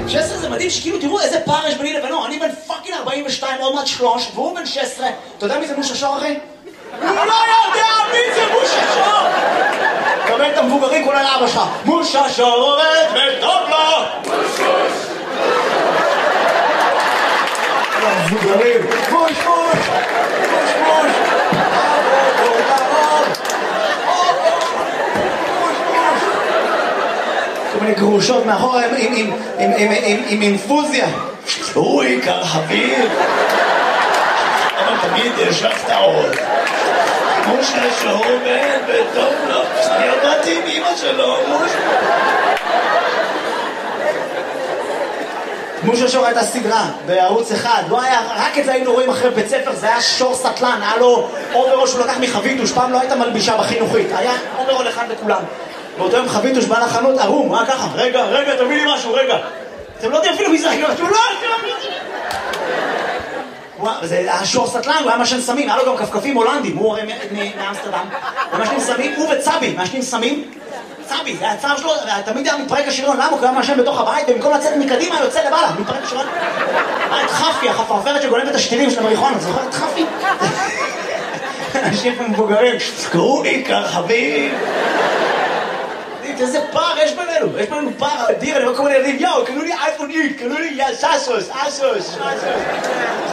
16 זה מדהים שכאילו תראו איזה פער יש ביני לבינו. אני בן פאקינג 42, עוד מעט 3, והוא בן 16. אתה יודע מי זה מושה שור, אחי? הוא לא יודע מי זה מושה שור! קבל את המבוגרים כולל אבא שלך. מושה שור עובד וטוב לו! המבוגרים, מוש מוש! מוש מוש! כל מיני גרושות מאחור עם אינפוזיה. הוא עיקר חביב. אבל תמיד יש לך טעות. מושה שור בן וטוב לו. אני עבדתי עם אמא שלו, מושה שור הייתה סדרה בערוץ אחד, לא היה, רק את זה היינו רואים אחרי בית ספר, זה היה שור סטלן, היה לו אוברול שהוא לקח מחביתוש, פעם לא הייתה מלבישה בחינוכית, היה אוברול אחד לכולם. באותו יום חביתוש בא לחנות ערום, מה ככה? רגע, תביא לי משהו, רגע. אתם לא יודעים אפילו מי זה, הוא לא, זה היה שור סטלן, הוא היה משן סמים, היה לו גם כפכפים הולנדים, הוא הרי מאמסטרדם, ומשנים סמים, הוא וצבי, משנים סמים, צבי, זה הצער שלו, תמיד היה מתפרק השריון, למה? הוא היה משן בתוך הבית, במקום לצאת מקדימה, יוצא למעלה, מתפרק השריון. את חפי, החפרפרת שגונבת את השתילים של המריחון, זוכר את חפי? אנשים מבוגרים, קראו לי כרחבים. איזה פער יש בינינו פער אדיר, אני רואה כל מיני ילדים, יאו, קנו לי אייפון איקס, קנו לי סאסוס.